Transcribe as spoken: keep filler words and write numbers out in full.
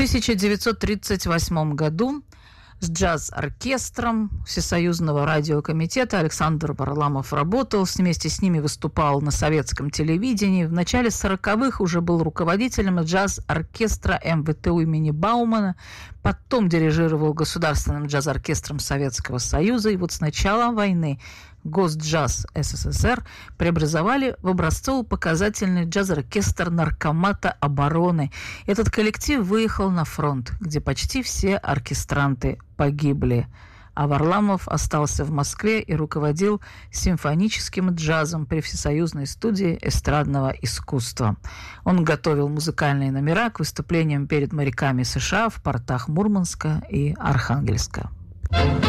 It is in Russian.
тысяча девятьсот тридцать восьмом году с джаз-оркестром Всесоюзного радиокомитета Александр Варламов работал, вместе с ними выступал на советском телевидении. В начале сороковых уже был руководителем джаз-оркестра эм вэ тэ у имени Баумана, потом дирижировал Государственным джаз-оркестром Советского Союза. И вот с начала войны Госджаз эс эс эс эр преобразовали в образцово-показательный джаз-оркестр Наркомата обороны. Этот коллектив выехал на фронт, где почти все оркестранты погибли. А Варламов остался в Москве и руководил симфоническим джазом при Всесоюзной студии эстрадного искусства. Он готовил музыкальные номера к выступлениям перед моряками США в портах Мурманска и Архангельска.